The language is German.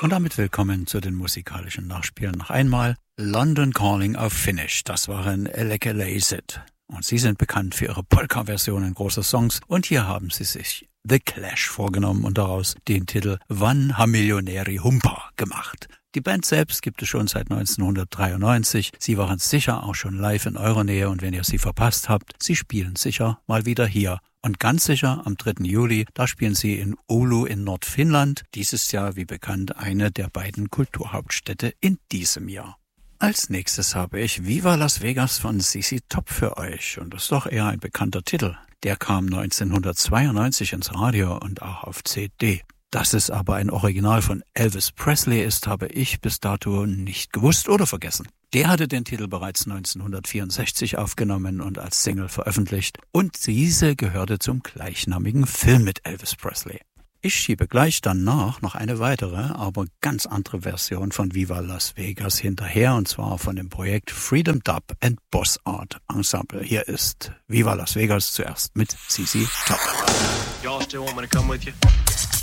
Und damit willkommen zu den musikalischen Nachspielen. Noch einmal London Calling auf Finnish. Das waren Elekelaiset. Und sie sind bekannt für ihre Polka-Versionen großer Songs. Und hier haben sie sich The Clash vorgenommen und daraus den Titel Vanha Miljonäri Humpa gemacht. Die Band selbst gibt es schon seit 1993. Sie waren sicher auch schon live in eurer Nähe und wenn ihr sie verpasst habt, sie spielen sicher mal wieder hier. Und ganz sicher am 3. Juli, da spielen sie in Oulu in Nordfinnland. Dieses Jahr, wie bekannt, eine der beiden Kulturhauptstädte in diesem Jahr. Als nächstes habe ich Viva Las Vegas von ZZ Top für euch. Und das ist doch eher ein bekannter Titel. Der kam 1992 ins Radio und auch auf CD. Dass es aber ein Original von Elvis Presley ist, habe ich bis dato nicht gewusst oder vergessen. Der hatte den Titel bereits 1964 aufgenommen und als Single veröffentlicht. Und diese gehörte zum gleichnamigen Film mit Elvis Presley. Ich schiebe gleich danach noch eine weitere, aber ganz andere Version von Viva Las Vegas hinterher, und zwar von dem Projekt Freedom Dub and Boss Art Ensemble. Hier ist Viva Las Vegas zuerst mit ZZ Top. Y'all still want me to come with you?